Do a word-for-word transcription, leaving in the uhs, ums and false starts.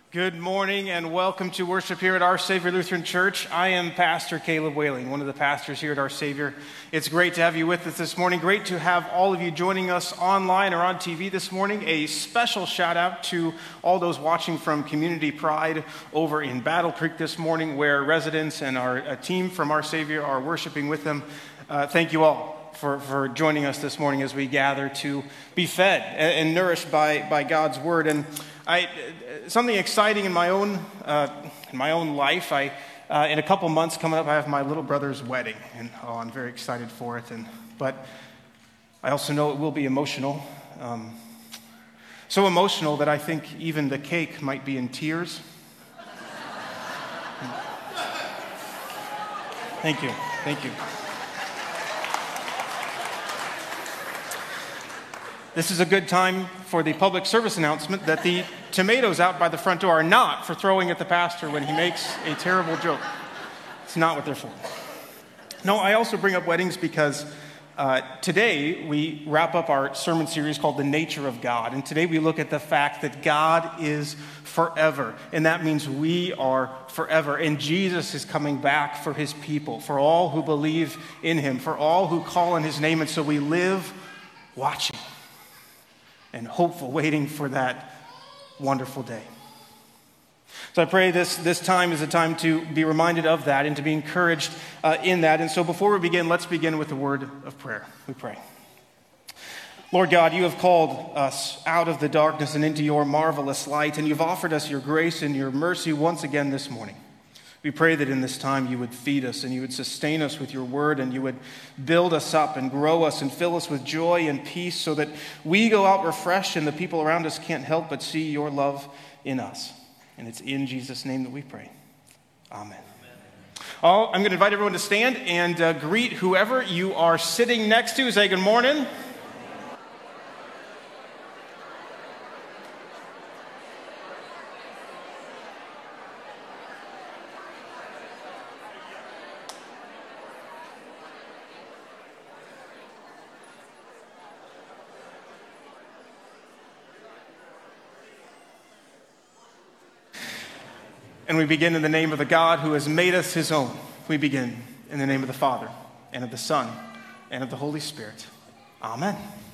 Good morning and welcome to worship here at Our Savior Lutheran Church. I am Pastor Caleb Whaling, one of the pastors here at Our Savior. It's great to have you with us this morning. Great to have all of you joining us online or on T V this morning. A special shout out to all those watching from Community Pride over in Battle Creek this morning, where residents and our a team from Our Savior are worshiping with them. Uh, thank you all for, for joining us this morning as we gather to be fed and, and nourished by, by God's Word. And I, something exciting in my own uh, in my own life. I, uh, in a couple months coming up, I have my little brother's wedding, and oh, I'm very excited for it. And but I also know it will be emotional, um, so emotional that I think even the cake might be in tears. Thank you, thank you. This is a good time for the public service announcement that the tomatoes out by the front door are not for throwing at the pastor when he makes a terrible joke. It's not what they're for. No, I also bring up weddings because uh, today we wrap up our sermon series called The Nature of God. And today we look at the fact that God is forever. And that means we are forever. And Jesus is coming back for his people, for all who believe in him, for all who call on his name. And so we live watching and hopeful, waiting for that wonderful day. So I pray this, this time is a time to be reminded of that and to be encouraged uh, in that. And so before we begin, let's begin with a word of prayer. We pray. Lord God, you have called us out of the darkness and into your marvelous light, and you've offered us your grace and your mercy once again this morning. We pray that in this time you would feed us and you would sustain us with your word, and you would build us up and grow us and fill us with joy and peace so that we go out refreshed and the people around us can't help but see your love in us. And it's in Jesus' name that we pray. Amen. Oh, I'm going to invite everyone to stand and uh, greet whoever you are sitting next to. Say good morning. And we begin in the name of the God who has made us his own. We begin in the name of the Father, and of the Son, and of the Holy Spirit. Amen.